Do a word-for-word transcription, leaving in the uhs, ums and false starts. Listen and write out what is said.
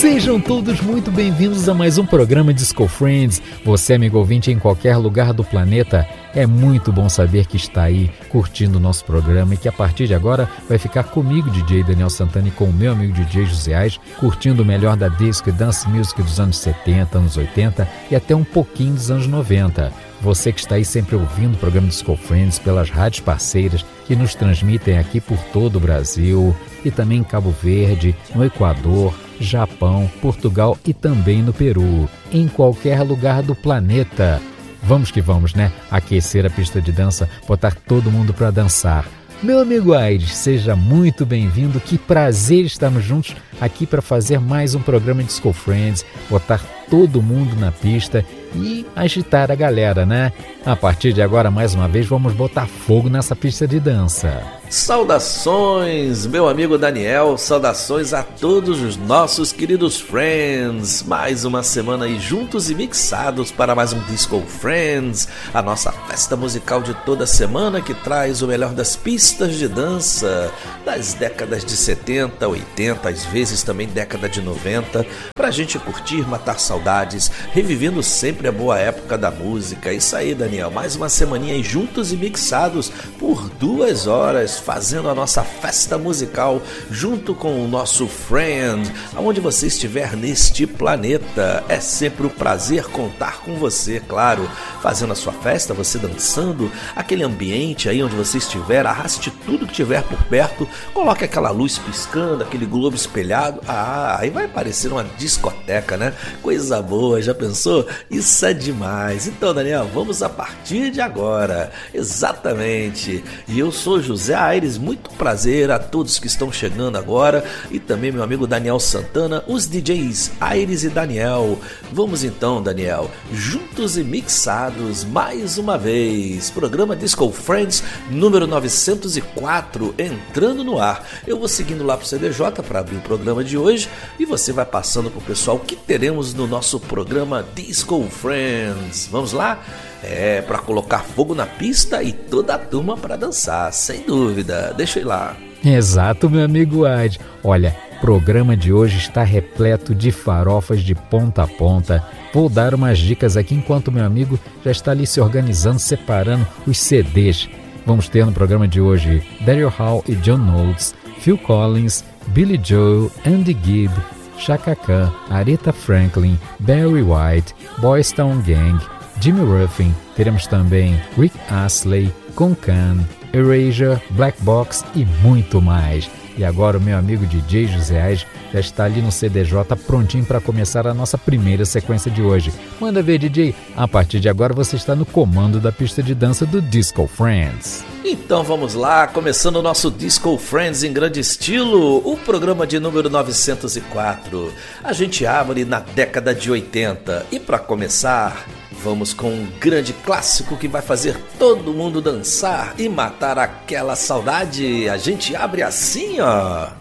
Sejam todos muito bem-vindos a mais um programa Disco Friends. Você, amigo ouvinte, em qualquer lugar do planeta, é muito bom saber que está aí curtindo o nosso programa e que a partir de agora vai ficar comigo, D J Daniel Santana, e com o meu amigo D J José Aires, curtindo o melhor da disco e dance music dos anos setenta, anos oitenta e até um pouquinho dos anos noventa. Você que está aí sempre ouvindo o programa Disco Friends pelas rádios parceiras que nos transmitem aqui por todo o Brasil e também em Cabo Verde, no Equador, Japão, Portugal e também no Peru, em qualquer lugar do planeta. Vamos que vamos, né? Aquecer a pista de dança, botar todo mundo para dançar. Meu amigo Aires, seja muito bem-vindo. Que prazer estarmos juntos aqui para fazer mais um programa Disco Friends, botar todo mundo na pista e agitar a galera, né? A partir de agora, mais uma vez, vamos botar fogo nessa pista de dança. Saudações, meu amigo Daniel, saudações a todos os nossos queridos friends. Mais uma semana aí juntos e mixados para mais um Disco Friends, a nossa festa musical de toda semana que traz o melhor das pistas de dança das décadas de setenta, oitenta, às vezes também década de noventa, pra gente curtir, matar saudades, revivendo sempre a boa época da música. Isso aí, Daniel, mais uma semaninha aí juntos e mixados por duas horas, fazendo a nossa festa musical junto com o nosso friend, aonde você estiver neste planeta. É sempre um prazer contar com você, claro, fazendo a sua festa, você dançando, aquele ambiente aí onde você estiver, arraste tudo que tiver por perto, coloque aquela luz piscando, aquele globo espelhado, ah, aí vai parecer uma discoteca, né? Coisa boa, já pensou? Isso é demais. Então, Daniel, vamos a partir de agora, exatamente. E eu sou José Aires, muito prazer a todos que estão chegando agora e também meu amigo Daniel Santana, os D Js Aires e Daniel. Vamos então, Daniel, juntos e mixados mais uma vez. Programa Disco Friends número novecentos e quatro entrando no ar. Eu vou seguindo lá pro C D J para abrir o programa de hoje e você vai passando pro pessoal que teremos no nosso programa Disco Friends. Vamos lá? É, para colocar fogo na pista e toda a turma para dançar, sem dúvida. Deixa eu ir lá. Exato, meu amigo Ad. Olha, o programa de hoje está repleto de farofas de ponta a ponta. Vou dar umas dicas aqui enquanto meu amigo já está ali se organizando, separando os C Ds. Vamos ter no programa de hoje Daryl Hall e John Oates, Phil Collins, Billy Joel, Andy Gibb, Chaka Khan, Aretha Franklin, Barry White, Boys Town Gang, Jimmy Ruffin. Teremos também Rick Astley, Konkan, Erasure, Black Box e muito mais. E agora o meu amigo D J José Aires já está ali no C D J prontinho para começar a nossa primeira sequência de hoje. Manda ver, D J, a partir de agora você está no comando da pista de dança do Disco Friends. Então vamos lá, começando o nosso Disco Friends em grande estilo, o programa de número novecentos e quatro. A gente abre na década de oitenta e para começar, vamos com um grande clássico que vai fazer todo mundo dançar e matar aquela saudade. A gente abre assim, ó.